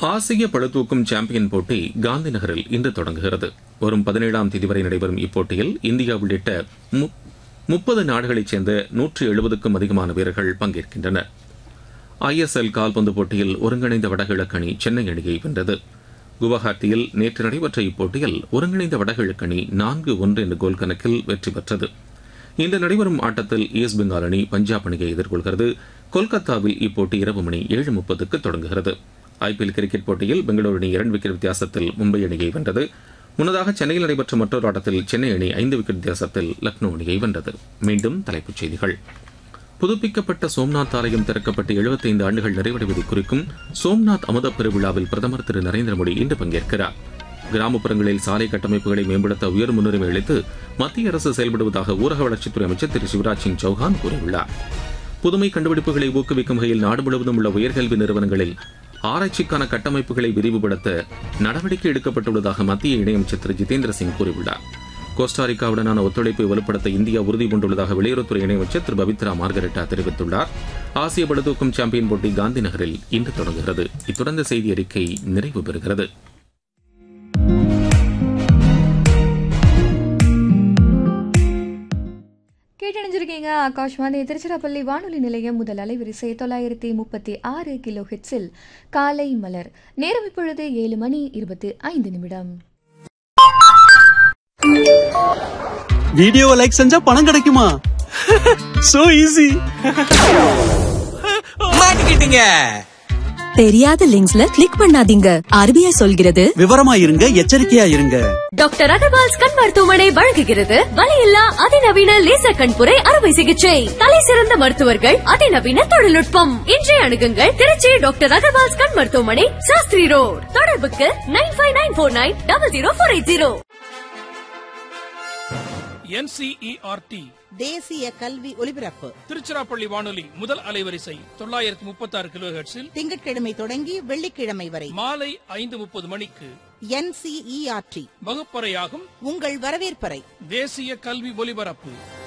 ஆசிய பளுதூக்கும் சாம்பியன் போட்டி காந்தி நகரில் இன்று தொடங்குகிறது. வரும் 17ஆம் தேதி வரை நடைபெறும் இப்போட்டியில் இந்தியா உள்ளிட்ட 30 நாடுகளைச் சேர்ந்த 170க்கும் அதிகமான வீரர்கள் பங்கேற்கின்றனர். ISL கால்பந்து போட்டியில் ஒருங்கிணைந்த வடகிழக்கு அணி சென்னை அணியை வென்றது. குவஹாத்தியில் நேற்று நடைபெற்ற இப்போட்டியில் ஒருங்கிணைந்த வடகிழக்கு அணி 4-1 என்ற கோல் கணக்கில் வெற்றி பெற்றது. இன்று நடைபெறும் ஆட்டத்தில் ஈஸ்ட் பெங்கால் அணி பஞ்சாப் அணியை எதிர்கொள்கிறது. கொல்கத்தாவில் இப்போட்டி இரவு மணி 7:30க்கு தொடங்குகிறது. IPL கிரிக்கெட் போட்டியில் பெங்களூரு அணி 2 விக்கெட் வித்தியாசத்தில் மும்பை அணியை வென்றது. முன்னதாக சென்னையில் நடைபெற்ற மற்றொரு ஆட்டத்தில் சென்னை அணி 5 விக்கெட் வித்தியாசத்தில் லக்னோ அணியை வென்றது. மீண்டும் தலைப்புச் செய்திகள். புதுப்பிக்கப்பட்ட சோம்நாத் ஆலயம் திறக்கப்பட்டு 75 ஆண்டுகள் நிறைவடைவதை குறிக்கும் சோம்நாத் அமுத பெருவிழாவில் பிரதமர் திரு நரேந்திர மோடி இன்று பங்கேற்கிறார். கிராமப்புறங்களில் சாலை கட்டமைப்புகளை மேம்படுத்த உயர் முன்னுரிமை அளித்து மத்திய அரசு செயல்படுவதாக ஊரக வளர்ச்சித்துறை அமைச்சர் திரு சிவராஜ் சிங் சௌஹான் கூறியுள்ளார். புதுமை கண்டுபிடிப்புகளை ஊக்குவிக்கும் வகையில் நாடு முழுவதும் உள்ள உயர்கல்வி நிறுவனங்களில் ஆராய்ச்சிக்கான கட்டமைப்புகளை விரிவுபடுத்த நடவடிக்கை எடுக்கப்பட்டுள்ளதாக மத்திய இணையமைச்சர் திரு ஜிதேந்திர சிங் கூறியுள்ளார். கோஸ்டாரிக்காவுடனான ஒத்துழைப்பை வலுப்படுத்த இந்தியா உறுதி பூண்டுள்ளதாக வெளியுறவுத்துறை இணையமைச்சர் திரு பவித்ரா மார்கரெட்டா தெரிவித்துள்ளார். ஆசிய பளுதூக்கும் சாம்பியன் போட்டி காந்தி நகரில் இன்று தொடங்குகிறது. இத்துடன் செய்தி அறிக்கை நிறைவு பெறுகிறது. கேட்டணிஞ்சிருக்கீங்க ஆகாஷ்வாணி திருச்சிராப்பள்ளி வானொலி நிலையம். முதல் அலைவரிசை 936 கிலோ ஹெட்ஸில் காலை மலர். நேரம் இப்பொழுது 7:25. வீடியோ லைக் செஞ்சா பணம் கிடைக்குமா? So easy. மாட்டிக்கிட்டீங்க. தெரியாத லிங்க்ஸ்ல கிளிக் பண்ணாதீங்க. RBI சொல்கிறது விவரமா இருங்க, எச்சரிக்கையா இருங்க. டாக்டர் அகர்வால்ஸ் கண் மருத்துவமனை வழங்குகிறது வலியில்லா அதிநவீன லேசர் கண்புரை அறுவை சிகிச்சை. தலை சிறந்த மருத்துவர்கள், அதிநவீன தொழில்நுட்பம். இன்றைய அணுகுங்கள் திருச்சி டாக்டர் அகர்வால்ஸ் கண் மருத்துவமனை, சாஸ்திரி ரோட். தொடர்புக்கு 9594900480. NCERT தேசிய கல்வி ஒலிபரப்பு திருச்சிராப்பள்ளி வானொலி முதல் அலைவரிசை 936 கிலோ ஹெர்ட்ஸில் திங்கட்கிழமை தொடங்கி வெள்ளிக்கிழமை வரை மாலை 5:30 மணிக்கு NCERT வகுப்பறையாகும் உங்கள் வரவேற்பறை தேசிய கல்வி ஒலிபரப்பு.